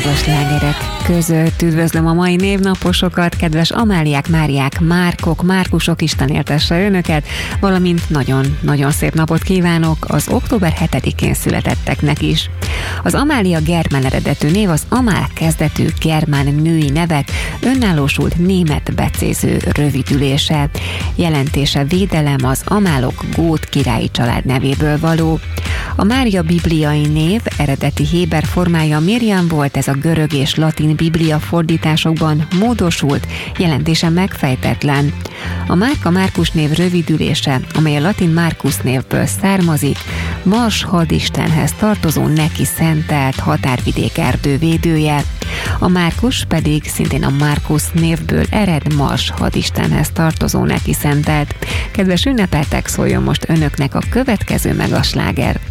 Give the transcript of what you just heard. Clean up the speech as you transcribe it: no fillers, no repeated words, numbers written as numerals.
A slágerek között üdvözlöm a mai névnaposokat, kedves Amáliák, Máriák, Márkok, Márkusok, Isten éltesse önöket, valamint nagyon szép napot kívánok az október 7-én születetteknek is. Az Amália germán eredetű név az amál kezdetű germán női nevek önállósult német becéző rövidülése. Jelentése védelem, az amálok gót királyi család nevéből való. A Mária bibliai név eredeti héber formája Miriam volt, ez a görög és latin biblia fordításokban módosult, jelentése megfejtetlen. A Márka Márkus név rövidülése, amely a latin Marcus névből származik, Mars hadistenhez tartozó neki szentelt határvidék erdővédője. A Márkus pedig szintén a Marcus névből ered, Mars hadistenhez tartozó neki szentelt. Kedves ünnepeltek, szóljon most önöknek a következő megasláger.